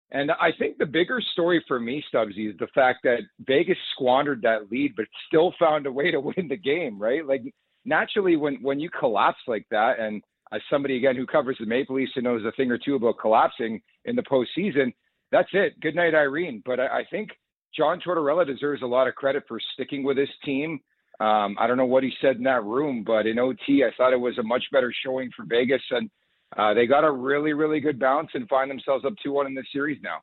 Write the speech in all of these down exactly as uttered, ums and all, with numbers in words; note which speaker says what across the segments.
Speaker 1: And I think the bigger story for me, Stubbsy, is the fact that Vegas squandered that lead, but still found a way to win the game, right? Like, naturally, when, when you collapse like that, and as somebody, again, who covers the Maple Leafs and knows a thing or two about collapsing in the postseason, that's it. Good night, Irene. But I, I think John Tortorella deserves a lot of credit for sticking with his team. Um, I don't know what he said in that room, but in O T, I thought it was a much better showing for Vegas, and Uh, they got a really, really good bounce and find themselves up two one in this series now.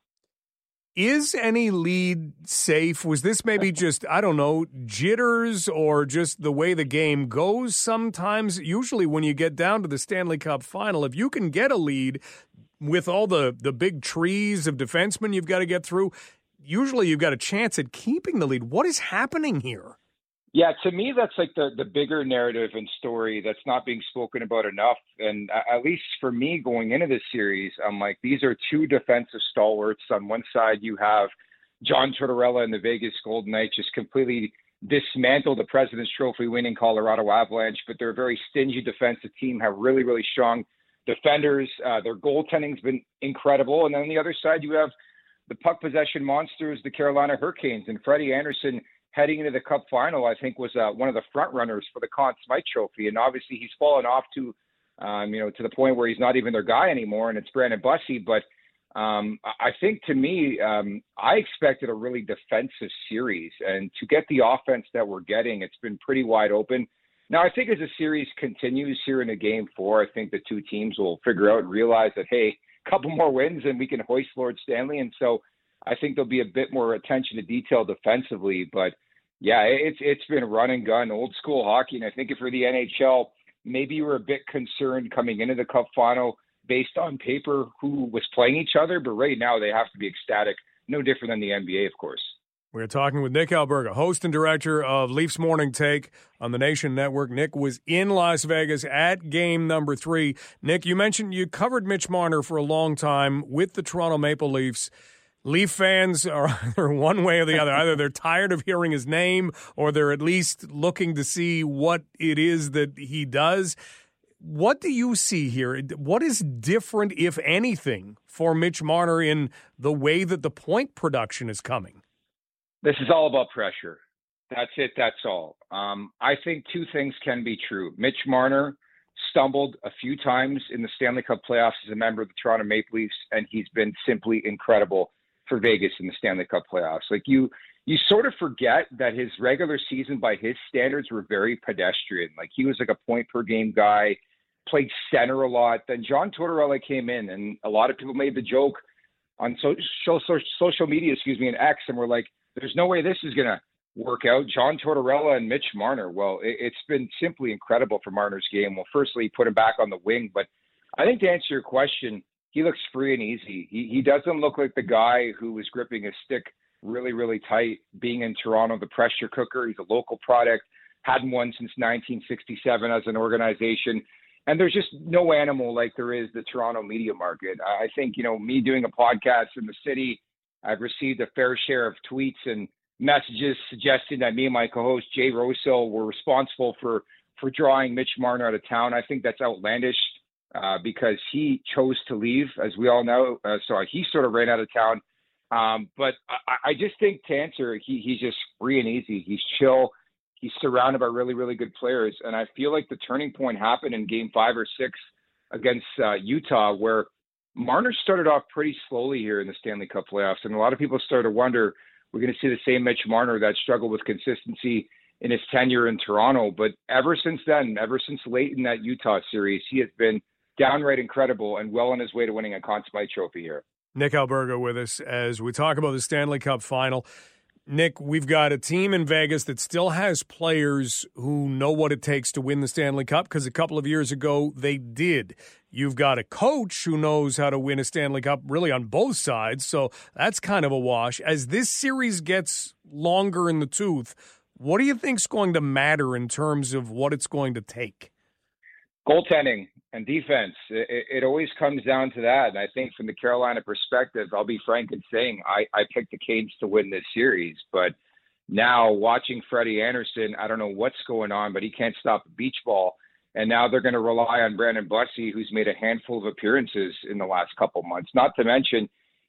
Speaker 2: Is any lead safe? Was this maybe just, I don't know, jitters or just the way the game goes sometimes? Usually when you get down to the Stanley Cup final, if you can get a lead with all the, the big trees of defensemen you've got to get through, usually you've got a chance at keeping the lead. What is happening here?
Speaker 1: Yeah, to me, that's like the, the bigger narrative and story that's not being spoken about enough. And at least for me going into this series, I'm like, these are two defensive stalwarts. On one side, you have John Tortorella and the Vegas Golden Knights just completely dismantle the President's Trophy winning Colorado Avalanche, but they're a very stingy defensive team, have really, really strong defenders. Uh, their goaltending's been incredible. And then on the other side, you have the puck possession monsters, the Carolina Hurricanes, and Freddie Anderson heading into the Cup final, I think, was uh, one of the front runners for the Conn Smythe Trophy. And obviously he's fallen off to, um, you know, to the point where he's not even their guy anymore, and it's Brandon Bussi. But um, I think, to me, um, I expected a really defensive series. And to get the offense that we're getting, it's been pretty wide open. Now, I think as the series continues here in the game four, I think the two teams will figure out and realize that, hey, a couple more wins and we can hoist Lord Stanley. And so I think there'll be a bit more attention to detail defensively. But yeah, it's it's been run and gun, old school hockey. And I think if you're the N H L, maybe you were a bit concerned coming into the Cup final based on paper who was playing each other. But right now they have to be ecstatic, no different than the N B A, of course.
Speaker 2: We're talking with Nick Alberga, host and director of Leafs Morning Take on the Nation Network. Nick was in Las Vegas at game number three. Nick, you mentioned you covered Mitch Marner for a long time with the Toronto Maple Leafs. Leaf fans are either one way or the other. Either they're tired of hearing his name or they're at least looking to see what it is that he does. What do you see here? What is different, if anything, for Mitch Marner in the way that the point production is coming?
Speaker 1: This is all about pressure. That's it. That's all. Um, I think two things can be true. Mitch Marner stumbled a few times in the Stanley Cup playoffs as a member of the Toronto Maple Leafs, and he's been simply incredible for Vegas in the Stanley Cup playoffs. Like you, you sort of forget that his regular season by his standards were very pedestrian. Like he was like a point per game guy, played center a lot. Then John Tortorella came in, and a lot of people made the joke on social, social media, excuse me, and X, and we're like, there's no way this is going to work out. John Tortorella and Mitch Marner. Well, it, it's been simply incredible for Marner's game. Well, firstly, put him back on the wing, but I think to answer your question, he looks free and easy. He he doesn't look like the guy who was gripping his stick really, really tight, being in Toronto, the pressure cooker. He's a local product, hadn't won since nineteen sixty-seven as an organization. And there's just no animal like there is the Toronto media market. I think, you know, me doing a podcast in the city, I've received a fair share of tweets and messages suggesting that me and my co-host Jay Rosehill were responsible for, for drawing Mitch Marner out of town. I think that's outlandish. Uh, because he chose to leave, as we all know. Uh, so he sort of ran out of town. Um, but I, I just think to answer, he, he's just free and easy. He's chill. He's surrounded by really, really good players. And I feel like the turning point happened in game five or six against uh, Utah, where Marner started off pretty slowly here in the Stanley Cup playoffs. And a lot of people started to wonder, we're going to see the same Mitch Marner that struggled with consistency in his tenure in Toronto. But ever since then, ever since late in that Utah series, he has been downright incredible and well on his way to winning a Conn Smythe Trophy here.
Speaker 2: Nick Alberga with us as we talk about the Stanley Cup final. Nick, we've got a team in Vegas that still has players who know what it takes to win the Stanley Cup because a couple of years ago they did. You've got a coach who knows how to win a Stanley Cup really on both sides, so that's kind of a wash. As this series gets longer in the tooth, what do you think's going to matter in terms of what it's going to take?
Speaker 1: Goaltending and defense. It, it always comes down to that. And I think from the Carolina perspective, I'll be frank in saying I, I picked the Canes to win this series. But now watching Freddie Anderson, I don't know what's going on, but he can't stop a beach ball. And now they're going to rely on Brandon Bussi, who's made a handful of appearances in the last couple months. Not to mention,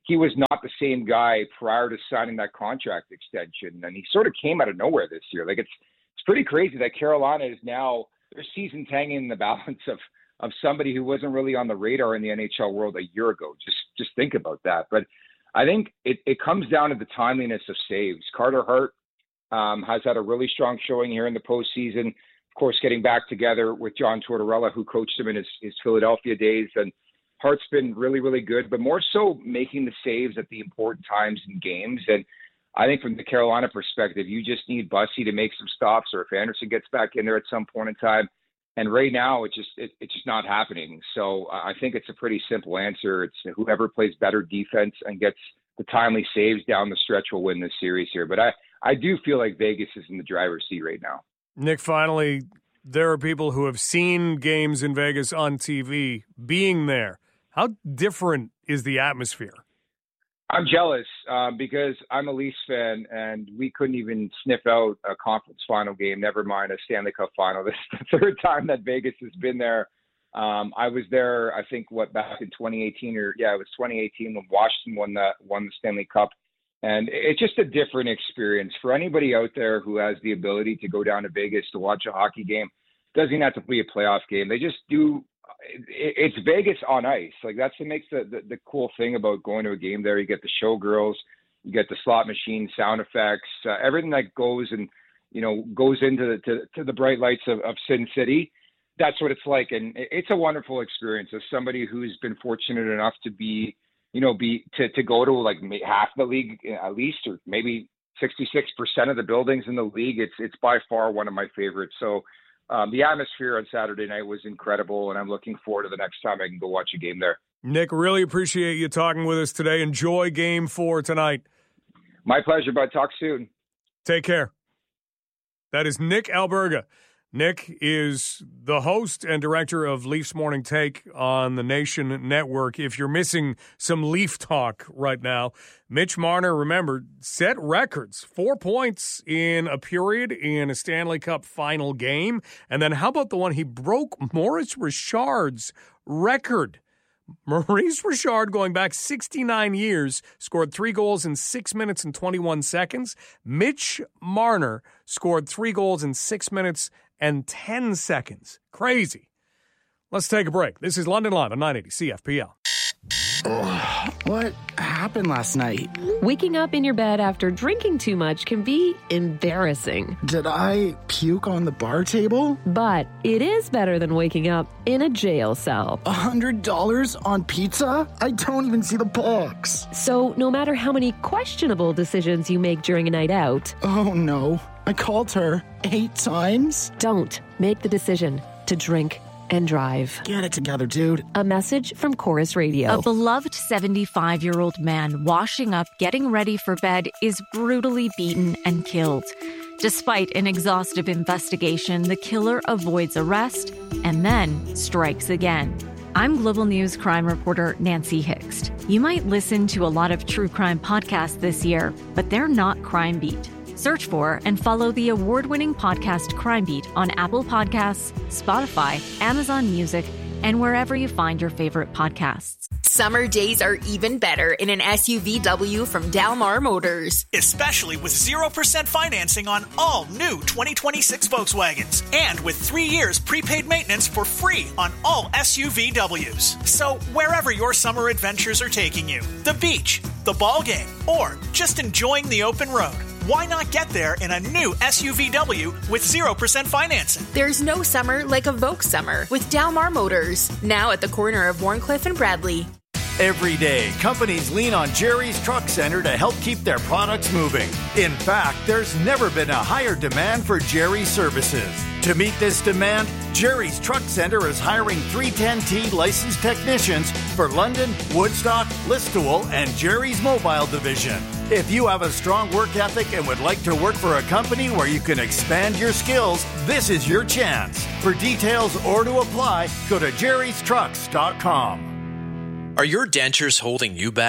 Speaker 1: he was not the same guy prior to signing that contract extension. And he sort of came out of nowhere this year. Like it's, it's pretty crazy that Carolina is now, their season's hanging in the balance of, of somebody who wasn't really on the radar in the N H L world a year ago. Just, just think about that. But I think it, it comes down to the timeliness of saves. Carter Hart um, has had a really strong showing here in the postseason. Of course, getting back together with John Tortorella, who coached him in his, his Philadelphia days. And Hart's been really, really good, but more so making the saves at the important times in games. And I think from the Carolina perspective, you just need Bussy to make some stops, or if Anderson gets back in there at some point in time. And right now, it's just it, it's just not happening. So I think it's a pretty simple answer. It's whoever plays better defense and gets the timely saves down the stretch will win this series here. But I, I do feel like Vegas is in the driver's seat right now.
Speaker 2: Nick, finally, there are people who have seen games in Vegas on T V. Being there, how different is the atmosphere?
Speaker 1: I'm jealous uh, because I'm a Leafs fan, and we couldn't even sniff out a conference final game, never mind a Stanley Cup final. This is the third time that Vegas has been there. Um, I was there, I think, what, back in twenty eighteen, or yeah, it was twenty eighteen when Washington won the, won the Stanley Cup. And it's just a different experience. For anybody out there who has the ability to go down to Vegas to watch a hockey game, doesn't have to play a playoff game. They just do. It's Vegas on ice. Like that's what makes the, the, the cool thing about going to a game there. You get the showgirls, you get the slot machine, sound effects, uh, everything that goes and, you know, goes into the, to, to the bright lights of, of Sin City. That's what it's like. And it's a wonderful experience as somebody who's been fortunate enough to be, you know, be, to, to go to like half the league at least, or maybe sixty-six percent of the buildings in the league. It's, it's by far one of my favorites. So, Um, the atmosphere on Saturday night was incredible, and I'm looking forward to the next time I can go watch a game there.
Speaker 2: Nick, really appreciate you talking with us today. Enjoy Game four tonight.
Speaker 1: My pleasure, bud. Talk soon.
Speaker 2: Take care. That is Nick Alberga. Nick is the host and director of Leafs Morning Take on the Nation Network. If you're missing some Leaf talk right now, Mitch Marner, remember, set records. Four points in a period in a Stanley Cup final game. And then how about the one he broke Maurice Richard's record? Maurice Richard, going back sixty-nine years, scored three goals in six minutes and twenty-one seconds. Mitch Marner scored three goals in six minutes and ten seconds. Crazy. Let's take a break. This is London Live on nine eighty C F P L.
Speaker 3: Oh, what happened last night?
Speaker 4: Waking up in your bed after drinking too much can be embarrassing.
Speaker 3: Did I puke on the bar table?
Speaker 4: But it is better than waking up in a jail cell.
Speaker 3: A hundred dollars on pizza? I don't even see the box.
Speaker 4: So no matter how many questionable decisions you make during a night out...
Speaker 3: Oh no, I called her eight times?
Speaker 4: Don't make the decision to drink and drive.
Speaker 3: Get it together, dude.
Speaker 4: A message from Chorus Radio.
Speaker 5: A beloved seventy-five-year-old man washing up, getting ready for bed, is brutally beaten and killed. Despite an exhaustive investigation, the killer avoids arrest and then strikes again. I'm Global News crime reporter Nancy Hixt. You might listen to a lot of true crime podcasts this year, but they're not Crime Beat. Search for and follow the award-winning podcast Crime Beat on Apple Podcasts, Spotify, Amazon Music, and wherever you find your favorite podcasts.
Speaker 6: Summer days are even better in an S U V W from Dalmar Motors.
Speaker 7: Especially with zero percent financing on all new twenty twenty-six Volkswagens. And with three years prepaid maintenance for free on all S U V Ws. So wherever your summer adventures are taking you, the beach, the ball game, or just enjoying the open road, why not get there in a new S U V W with zero percent financing?
Speaker 6: There's no summer like a Volks summer with Dalmar Motors. Now at the corner of Warncliffe and Bradley.
Speaker 8: Every day, companies lean on Jerry's Truck Center to help keep their products moving. In fact, there's never been a higher demand for Jerry's services. To meet this demand, Jerry's Truck Center is hiring three ten T licensed technicians for London, Woodstock, Listowel, and Jerry's Mobile Division. If you have a strong work ethic and would like to work for a company where you can expand your skills, this is your chance. For details or to apply, go to jerrys trucks dot com.
Speaker 9: Are your dentures holding you back?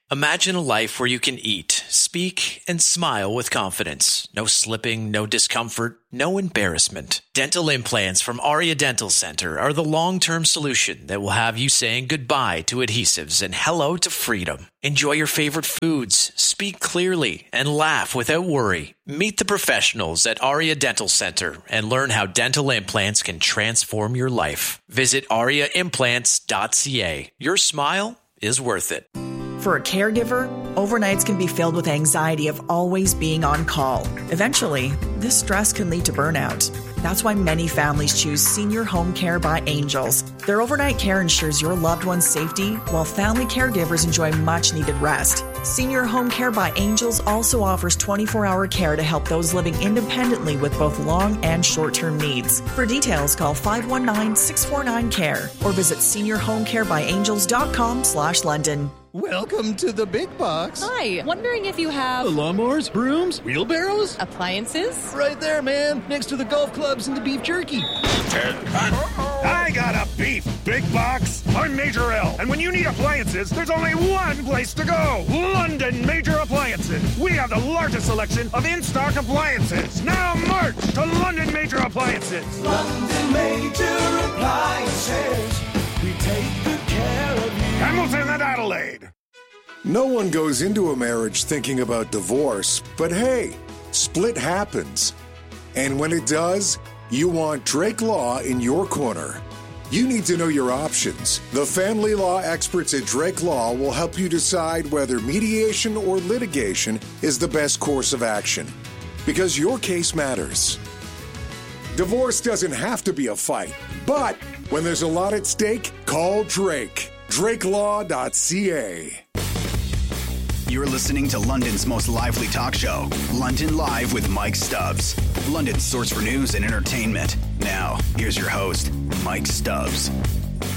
Speaker 9: Imagine a life where you can eat, speak, and smile with confidence. No slipping, no discomfort, no embarrassment. Dental implants from Aria Dental Center are the long-term solution that will have you saying goodbye to adhesives and hello to freedom. Enjoy your favorite foods, speak clearly, and laugh without worry. Meet the professionals at Aria Dental Center and learn how dental implants can transform your life. Visit aria implants dot c a. Your smile is worth it.
Speaker 10: For a caregiver, overnights can be filled with anxiety of always being on call. Eventually, this stress can lead to burnout. That's why many families choose Senior Home Care by Angels. Their overnight care ensures your loved one's safety, while family caregivers enjoy much-needed rest. Senior Home Care by Angels also offers twenty-four hour care to help those living independently with both long and short-term needs. For details, call five one nine, six four nine, C A R E or visit senior home care by angels dot com slash London.
Speaker 11: Welcome to the big box.
Speaker 12: Hi, wondering if you have...
Speaker 11: The lawnmowers, brooms, wheelbarrows?
Speaker 12: Appliances?
Speaker 11: Right there, man, next to the golf clubs and the beef jerky.
Speaker 13: I got a beef big box. I'm Major L, and when you need appliances, there's only one place to go. London Major Appliances. We have the largest selection of in-stock appliances. Now march to London Major Appliances.
Speaker 14: London Major Appliances. We take good care of you.
Speaker 13: Hamilton and Adelaide.
Speaker 15: No one goes into a marriage thinking about divorce, but hey, split happens. And when it does, you want Drake Law in your corner. You need to know your options. The family law experts at Drake Law will help you decide whether mediation or litigation is the best course of action, because your case matters. Divorce doesn't have to be a fight, but when there's a lot at stake, call Drake. drake law dot c a.
Speaker 16: You're listening to London's most lively talk show, London Live with Mike Stubbs. London's source for news and entertainment. Now, here's your host, Mike Stubbs.